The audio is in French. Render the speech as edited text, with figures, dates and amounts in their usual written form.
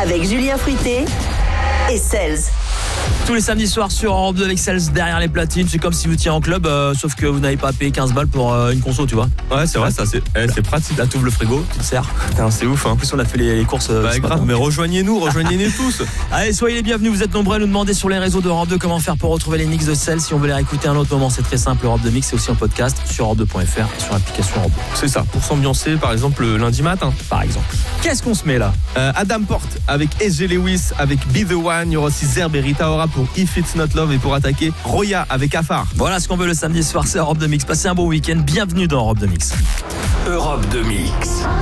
avec Julien Fruité et Cels. Tous les samedis soirs sur Europe 2 avec Cels derrière les platines. C'est comme si vous étiez en club, sauf que vous n'avez pas payé 15 balles pour une conso, tu vois. Ouais, c'est vrai, ça c'est pratique. Là, t'ouvres le frigo, tu te sers. Putain, c'est ouf, hein. En plus, on a fait les courses. Grave, mais rejoignez-nous tous. Allez, soyez les bienvenus. Vous êtes nombreux à nous demander sur les réseaux d'Europe 2 comment faire pour retrouver les mix de Cels. Si on veut les réécouter à un autre moment, c'est très simple. Europe 2 Mix, c'est aussi en podcast sur europe2.fr et sur l'application Europe 2. C'est ça, pour s'ambiancer, par exemple, le lundi matin. Par exemple. Qu'est-ce qu'on se met là? Adam Porte avec SG Lewis, avec Be The One. Il y aura aussi Zerb et Rita Ora pour If It's Not Love, et pour attaquer, Roya avec Afar. Voilà ce qu'on veut le samedi soir, c'est Europe 2 Mix. Passez un bon week-end. Bienvenue dans Europe 2 Mix. Europe 2 Mix.